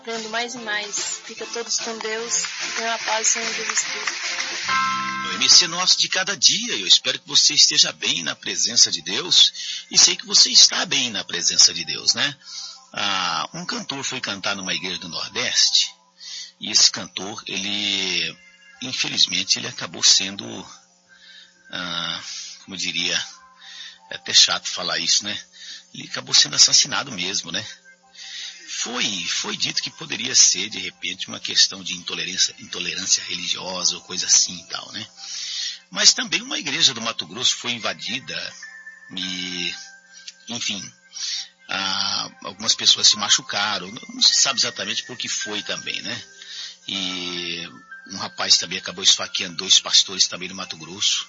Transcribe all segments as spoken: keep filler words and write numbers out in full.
Aprendo mais e mais. Fica todos com Deus e tenham a paz do Senhor Jesus Cristo. O M C nosso de cada dia. Eu espero que você esteja bem na presença de Deus e sei que você está bem na presença de Deus, né? Ah, um cantor foi cantar numa igreja do Nordeste e esse cantor, ele, infelizmente, ele acabou sendo, ah, como eu diria, é até chato falar isso, né? Ele acabou sendo assassinado mesmo, né? Foi, foi dito que poderia ser, de repente, uma questão de intolerância, intolerância religiosa ou coisa assim e tal, né? Mas também uma igreja do Mato Grosso foi invadida e, enfim, ah, algumas pessoas se machucaram. Não se sabe exatamente por que foi também, né? E um rapaz também acabou esfaqueando dois pastores também no Mato Grosso.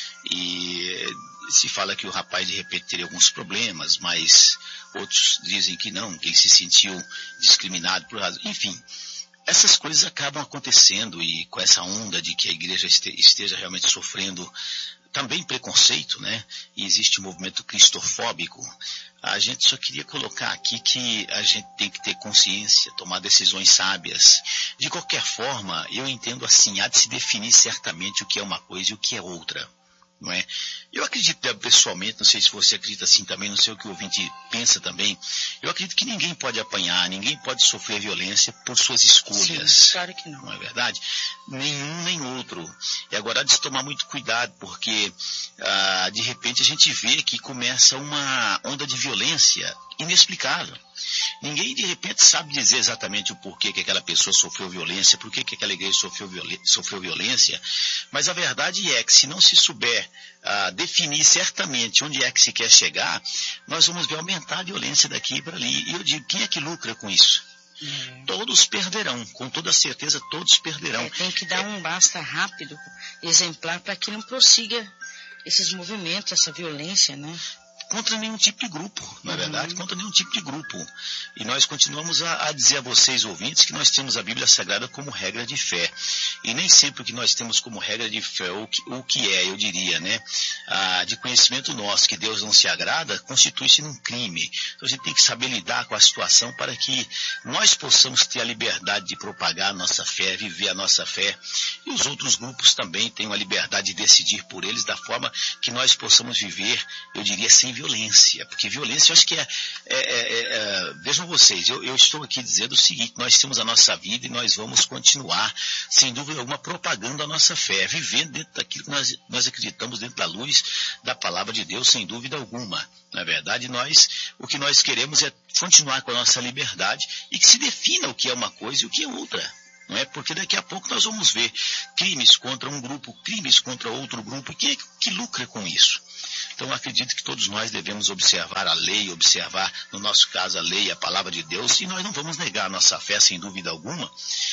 E se fala que o rapaz de repente teria alguns problemas, mas outros dizem que não, que ele se sentiu discriminado por razão. Enfim, essas coisas acabam acontecendo e com essa onda de que a igreja esteja realmente sofrendo também preconceito, né? E existe um movimento cristofóbico. A gente só queria colocar aqui que a gente tem que ter consciência, tomar decisões sábias. De qualquer forma, eu entendo assim, há de se definir certamente o que é uma coisa e o que é outra. Não é? Eu acredito pessoalmente, não sei se você acredita assim também, não sei o que o ouvinte pensa também, eu acredito que ninguém pode apanhar, ninguém pode sofrer violência por suas escolhas. Sim, claro que não. Não é verdade? Nenhum nem outro. E agora há de se tomar muito cuidado, porque ah, de repente a gente vê que começa uma onda de violência inexplicável. Ninguém de repente sabe dizer exatamente o porquê que aquela pessoa sofreu violência, porquê que aquela igreja sofreu, violen- sofreu violência, mas a verdade é que se não se souber ah, definir certamente onde é que se quer chegar, nós vamos ver aumentar a violência daqui para ali. E eu digo, quem é que lucra com isso? Uhum. Todos perderão, com toda certeza todos perderão. É, tem que dar um basta rápido, exemplar, para que não prossiga esses movimentos, essa violência, né? Contra nenhum tipo de grupo, não é verdade? Contra nenhum tipo de grupo. E nós continuamos a, a dizer a vocês, ouvintes, que nós temos a Bíblia Sagrada como regra de fé. E nem sempre o que nós temos como regra de fé, o que, o que é, eu diria, né? Ah, de conhecimento nosso, que Deus não se agrada, constitui-se num crime. Então a gente tem que saber lidar com a situação para que nós possamos ter a liberdade de propagar a nossa fé, viver a nossa fé. E os outros grupos também tenham a liberdade de decidir por eles da forma que nós possamos viver, eu diria, sem violência, porque violência eu acho que é, é, é, é vejam vocês, eu, eu estou aqui dizendo o seguinte, nós temos a nossa vida e nós vamos continuar, sem dúvida alguma, propagando a nossa fé, vivendo dentro daquilo que nós, nós acreditamos, dentro da luz da palavra de Deus, sem dúvida alguma. Na verdade, nós, o que nós queremos é continuar com a nossa liberdade e que se defina o que é uma coisa e o que é outra. Não é? Porque daqui a pouco nós vamos ver crimes contra um grupo, crimes contra outro grupo, e quem é que lucra com isso? Então, acredito que todos nós devemos observar a lei, observar, no nosso caso, a lei, a palavra de Deus, e nós não vamos negar a nossa fé, sem dúvida alguma,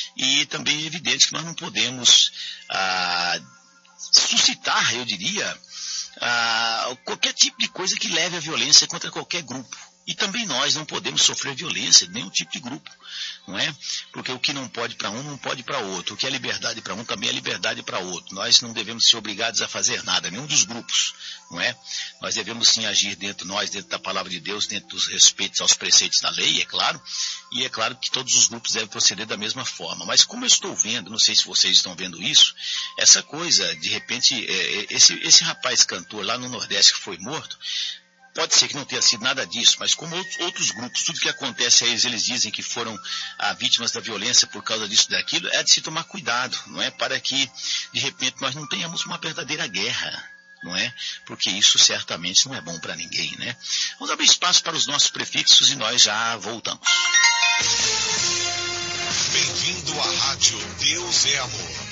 e também é evidente que nós não podemos ah, suscitar, eu diria, ah, qualquer tipo de coisa que leve à violência contra qualquer grupo. E também nós não podemos sofrer violência de nenhum tipo de grupo, não é? Porque o que não pode para um, não pode para outro. O que é liberdade para um, também é liberdade para outro. Nós não devemos ser obrigados a fazer nada, nenhum dos grupos, não é? Nós devemos sim agir dentro de nós, dentro da palavra de Deus, dentro dos respeitos aos preceitos da lei, é claro. E é claro que todos os grupos devem proceder da mesma forma. Mas como eu estou vendo, não sei se vocês estão vendo isso, essa coisa, de repente, é, esse, esse rapaz cantor lá no Nordeste que foi morto, pode ser que não tenha sido nada disso, mas como outros, outros grupos, tudo que acontece a eles, eles dizem que foram ah, vítimas da violência por causa disso e daquilo, é de se tomar cuidado, não é? Para que, de repente, nós não tenhamos uma verdadeira guerra, não é? Porque isso certamente não é bom para ninguém, né? Vamos abrir espaço para os nossos prefixos e nós já voltamos. Bem-vindo à Rádio Deus é Amor.